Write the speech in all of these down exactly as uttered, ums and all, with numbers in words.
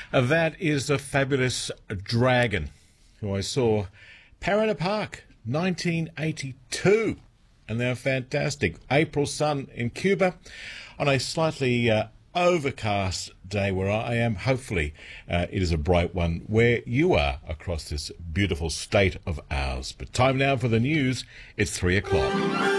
Uh, that is the fabulous Dragon, who I saw Parramatta Park, nineteen eighty-two. And they're fantastic. April sun in Cuba on a slightly uh, overcast day where I am. Hopefully uh, it is a bright one where you are across this beautiful state of ours. But time now for the news. It's three o'clock.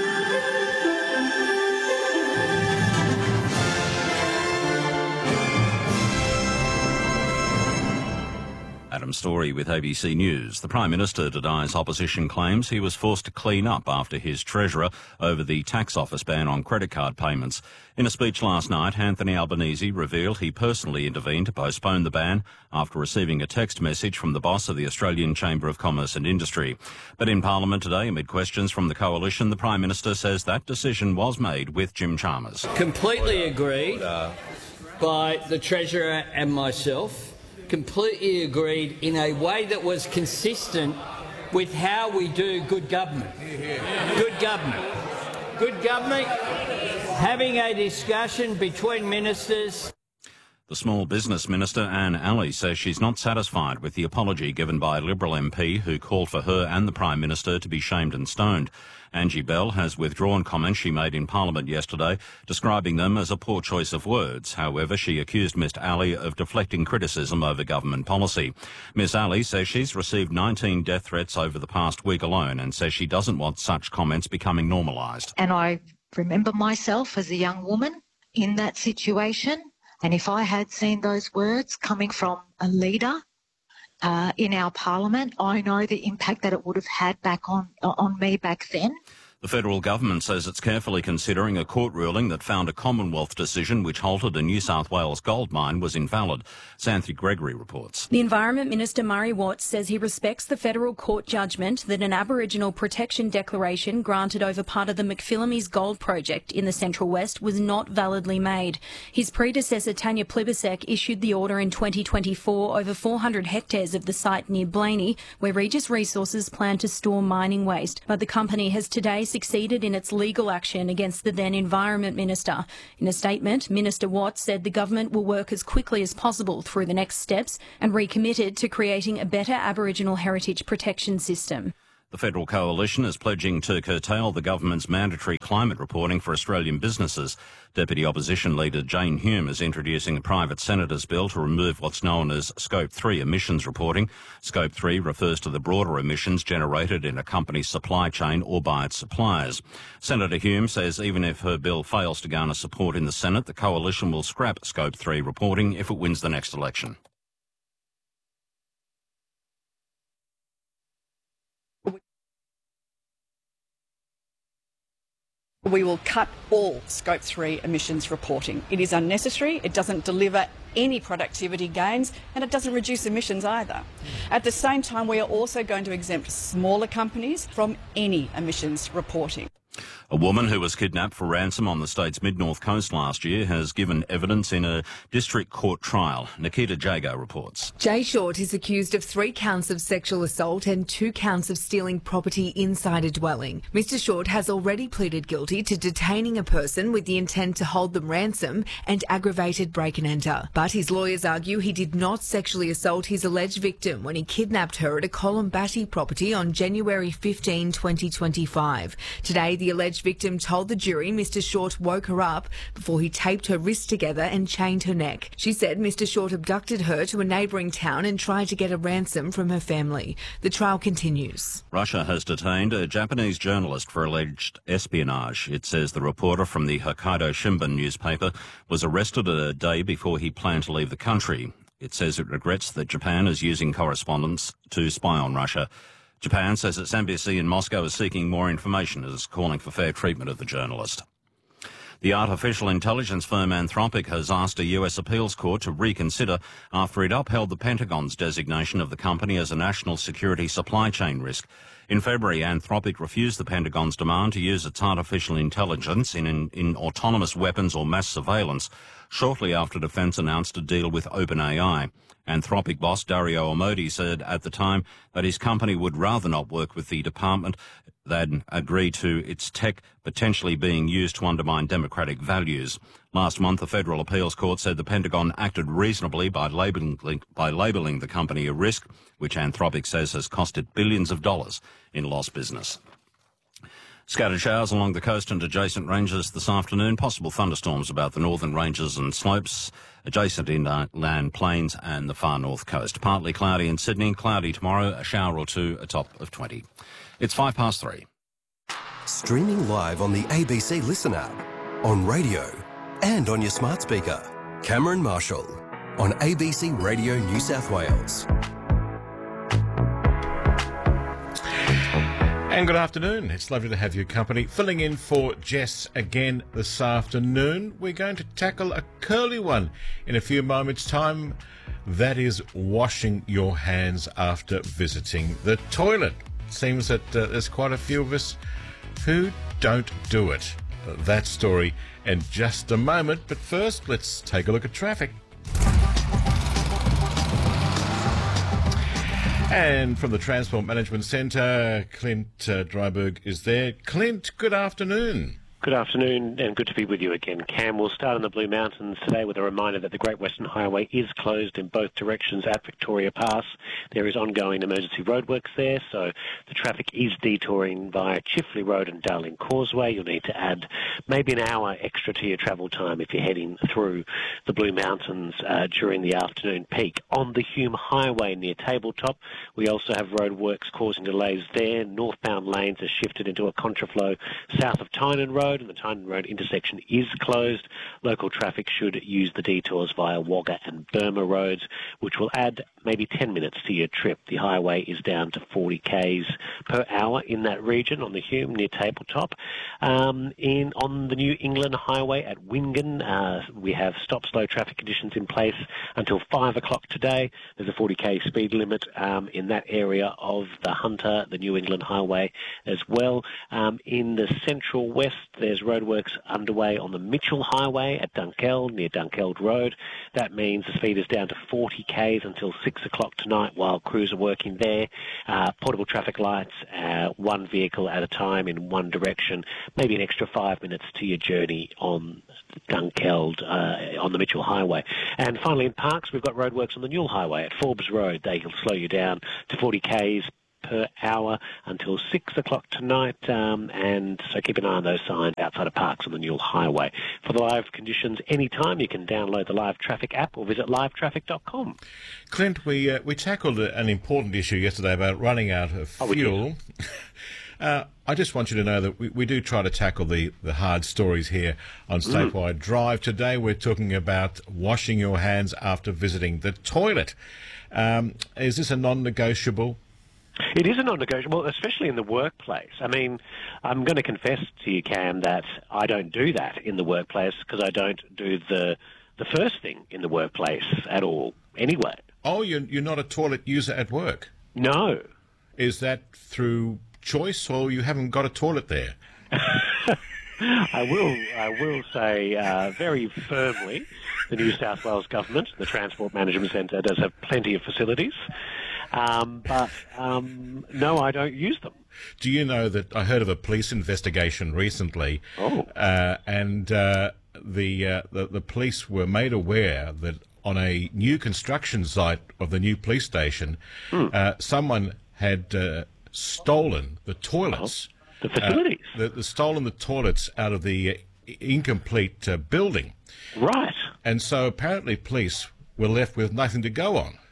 Adam Story with A B C News. The Prime Minister denies opposition claims he was forced to clean up after his treasurer over the tax office ban on credit card payments. In a speech last night, Anthony Albanese revealed he personally intervened to postpone the ban after receiving a text message from the boss of the Australian Chamber of Commerce and Industry. But in Parliament today, amid questions from the Coalition, the Prime Minister says that decision was made with Jim Chalmers. Completely agreed by the Treasurer and myself. Completely agreed in a way that was consistent with how we do good government. Good government. Good government. Having a discussion between ministers. The Small Business Minister, Anne Alley, says she's not satisfied with the apology given by a Liberal M P who called for her and the Prime Minister to be shamed and stoned. Angie Bell has withdrawn comments she made in Parliament yesterday, describing them as a poor choice of words. However, she accused Miss Alley of deflecting criticism over government policy. Miss Alley says she's received nineteen death threats over the past week alone and says she doesn't want such comments becoming normalised. And I remember myself as a young woman in that situation, and if I had seen those words coming from a leader Uh, in our parliament, I know the impact that it would have had back on on me back then. The federal government says it's carefully considering a court ruling that found a Commonwealth decision which halted a New South Wales gold mine was invalid. Xanthi Gregory reports. The Environment Minister Murray Watts says he respects the federal court judgment that an Aboriginal protection declaration granted over part of the McPhillamys gold project in the Central West was not validly made. His predecessor Tanya Plibersek issued the order in twenty twenty-four over four hundred hectares of the site near Blaney, where Regis Resources planned to store mining waste. But the company has today succeeded in its legal action against the then Environment Minister. In a statement, Minister Watts said the government will work as quickly as possible through the next steps and recommitted to creating a better Aboriginal heritage protection system. The Federal Coalition is pledging to curtail the government's mandatory climate reporting for Australian businesses. Deputy Opposition Leader Jane Hume is introducing a private senator's bill to remove what's known as Scope three emissions reporting. Scope three refers to the broader emissions generated in a company's supply chain or by its suppliers. Senator Hume says even if her bill fails to garner support in the Senate, the Coalition will scrap Scope three reporting if it wins the next election. We will cut all Scope three emissions reporting. It is unnecessary, it doesn't deliver any productivity gains, and it doesn't reduce emissions either. At the same time, we are also going to exempt smaller companies from any emissions reporting. A woman who was kidnapped for ransom on the state's mid-north coast last year has given evidence in a district court trial. Nikita Jago reports. Jay Short is accused of three counts of sexual assault and two counts of stealing property inside a dwelling. Mister Short has already pleaded guilty to detaining a person with the intent to hold them ransom and aggravated break and enter. But his lawyers argue he did not sexually assault his alleged victim when he kidnapped her at a Columbatti property on January fifteenth, twenty twenty-five. Today, the alleged victim told the jury Mister Short woke her up before he taped her wrists together and chained her neck. She said Mister Short abducted her to a neighbouring town and tried to get a ransom from her family. The trial continues. Russia has detained a Japanese journalist for alleged espionage. It says the reporter from the Hokkaido Shimbun newspaper was arrested a day before he planned to leave the country. It says it regrets that Japan is using correspondence to spy on Russia. Japan says its embassy in Moscow is seeking more information and is calling for fair treatment of the journalist. The artificial intelligence firm Anthropic has asked a U S appeals court to reconsider after it upheld the Pentagon's designation of the company as a national security supply chain risk. In February, Anthropic refused the Pentagon's demand to use its artificial intelligence in, in, in autonomous weapons or mass surveillance, shortly after Defence announced a deal with OpenAI. Anthropic boss Dario Amodei said at the time that his company would rather not work with the department than agree to its tech potentially being used to undermine democratic values. Last month, the Federal Appeals Court said the Pentagon acted reasonably by labelling, by labelling the company a risk, which Anthropic says has cost it billions of dollars in lost business. Scattered showers along the coast and adjacent ranges this afternoon. Possible thunderstorms about the northern ranges and slopes, adjacent inland plains and the far north coast. Partly cloudy in Sydney, cloudy tomorrow, a shower or two, a top of twenty. It's five past three. Streaming live on the A B C Listen app, on radio and on your smart speaker. Cameron Marshall on A B C Radio New South Wales. And good afternoon. It's lovely to have your company. Filling in for Jess again this afternoon. We're going to tackle a curly one in a few moments' time. That is washing your hands after visiting the toilet. Seems that uh, there's quite a few of us who don't do it. That story in just a moment. But first, let's take a look at traffic. And from the Transport Management Centre, Clint uh, Dryburgh is there. Clint, good afternoon. Good afternoon and good to be with you again, Cam. We'll start in the Blue Mountains today with a reminder that the Great Western Highway is closed in both directions at Victoria Pass. There is ongoing emergency roadworks there, so the traffic is detouring via Chifley Road and Darling Causeway. You'll need to add maybe an hour extra to your travel time if you're heading through the Blue Mountains uh, during the afternoon peak. On the Hume Highway near Tabletop, we also have roadworks causing delays there. Northbound lanes are shifted into a contraflow south of Tynan Road, and the Tynan Road intersection is closed. Local traffic should use the detours via Wagga and Burma roads, which will add maybe ten minutes to your trip. The highway is down to forty kays per hour in that region on the Hume near Tabletop. Um, in on the New England Highway at Wingan, uh, we have stop-slow traffic conditions in place until five o'clock today. There's a forty k speed limit um, in that area of the Hunter, the New England Highway as well. Um, in the Central West, there's roadworks underway on the Mitchell Highway at Dunkeld, near Dunkeld Road. That means the speed is down to forty kays until six o'clock tonight while crews are working there. Uh, portable traffic lights, uh, one vehicle at a time in one direction, maybe an extra five minutes to your journey on Dunkeld, uh, on the Mitchell Highway. And finally in Parks, we've got roadworks on the Newell Highway at Forbes Road. They will slow you down to forty kays per hour until six o'clock tonight, um, and so keep an eye on those signs outside of Parks on the Newell Highway. For the live conditions anytime, you can download the Live Traffic app or visit live traffic dot com. Clint, we uh, we tackled an important issue yesterday about running out of fuel. Oh, uh, I just want you to know that we, we do try to tackle the, the hard stories here on Statewide mm. Drive. Today we're talking about washing your hands after visiting the toilet. Um, is this a non-negotiable? It is a non-negotiable, especially in the workplace. I mean, I'm going to confess to you, Cam, that I don't do that in the workplace because I don't do the the first thing in the workplace at all anyway. Oh, you're, you're not a toilet user at work? No. Is that through choice or you haven't got a toilet there? I will I will say uh, very firmly the New South Wales Government, the Transport Management Centre, does have plenty of facilities. Um, but, um, no, I don't use them. Do you know that I heard of a police investigation recently, oh. uh, and uh, the, uh, the the police were made aware that on a new construction site of the new police station, mm. uh, someone had uh, stolen the toilets. Oh, the facilities? Uh, the, the stolen the toilets out of the uh, incomplete uh, building. Right. And so apparently police were left with nothing to go on.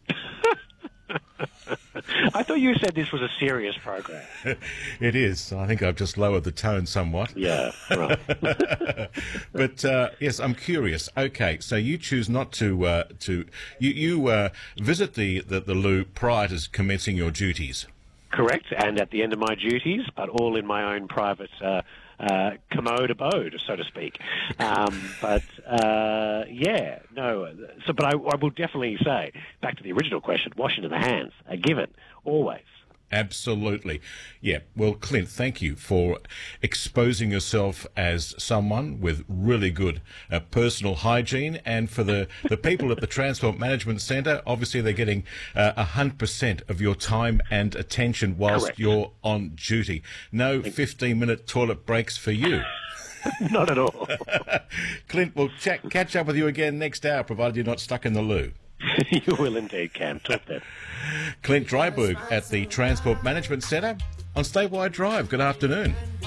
I thought you said this was a serious program. It is. I think I've just lowered the tone somewhat. Yeah, right. But uh, yes, I'm curious. Okay, so you choose not to uh, to you you uh, visit the, the the loo prior to commencing your duties. Correct, and at the end of my duties, but all in my own private uh, uh, commode abode, so to speak. Um, but uh, yeah, no. So, but I, I will definitely say, back to the original question: washing of the hands, a given, always. Absolutely. Yeah. Well, Clint, thank you for exposing yourself as someone with really good uh, personal hygiene. And for the, the people at the Transport Management Centre, obviously they're getting uh, one hundred percent of your time and attention whilst Correct. You're on duty. No fifteen-minute toilet breaks for you. Not at all. Clint, we'll chat, catch up with you again next hour, provided you're not stuck in the loo. You will indeed, Cam. Talk then. Clint Dryburgh at the Transport Management Centre on Statewide Drive. Good afternoon.